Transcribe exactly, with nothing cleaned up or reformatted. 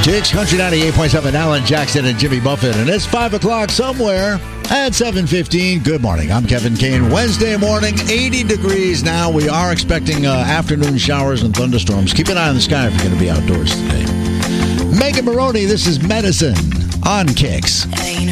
Kicks Country ninety-eight point seven, Alan Jackson and Jimmy Buffett. And it's five o'clock somewhere at seven fifteen. Good morning. I'm Kevin Kane. Wednesday morning, eighty degrees now. We are expecting uh, afternoon showers and thunderstorms. Keep an eye on the sky if you're going to be outdoors today. Megan Maroney, this is Medicine on Kicks. Ain't